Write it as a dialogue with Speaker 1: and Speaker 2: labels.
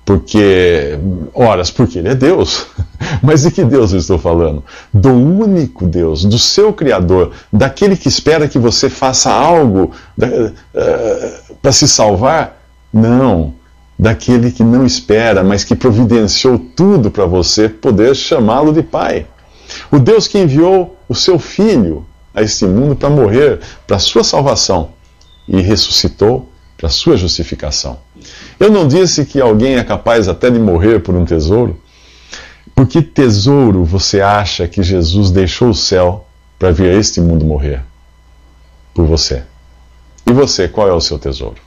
Speaker 1: Porque ele é Deus. Mas de que Deus eu estou falando? Do único Deus, do seu Criador, daquele que espera que você faça algo para se salvar? Não, daquele que não espera, mas que providenciou tudo para você poder chamá-lo de Pai. O Deus que enviou o seu Filho a este mundo para morrer, para a sua salvação, e ressuscitou para a sua justificação. Eu não disse que alguém é capaz até de morrer por um tesouro? Por que tesouro você acha que Jesus deixou o céu para vir a este mundo morrer? Por você. E você, qual é o seu tesouro?